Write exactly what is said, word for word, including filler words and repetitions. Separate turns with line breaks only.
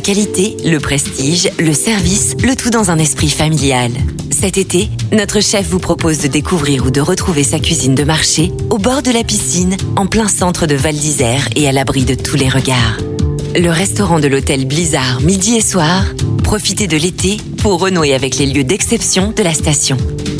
qualité, le prestige, le service, le tout dans un esprit familial. Cet été, notre chef vous propose de découvrir ou de retrouver sa cuisine de marché au bord de la piscine, en plein centre de Val d'Isère et à l'abri de tous les regards. Le restaurant de l'hôtel Blizzard, midi et soir. Profitez de l'été pour renouer avec les lieux d'exception de la station.